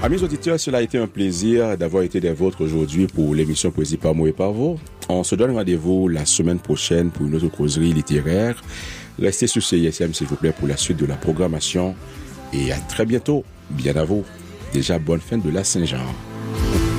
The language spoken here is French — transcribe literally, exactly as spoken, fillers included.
Amis auditeurs, cela a été un plaisir d'avoir été des vôtres aujourd'hui pour l'émission Poésie par mots et par vous. On se donne rendez-vous la semaine prochaine pour une autre causerie littéraire. Restez sur C I S M s'il vous plaît pour la suite de la programmation et à très bientôt. Bien à vous. Déjà bonne fin de la Saint-Jean.